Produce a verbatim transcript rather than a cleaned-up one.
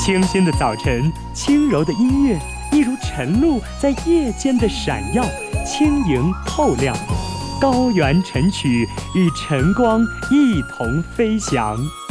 清新的早晨，轻柔的音乐，一如晨露在夜间的闪耀，轻盈透亮。高原晨曲与晨光一同飞翔。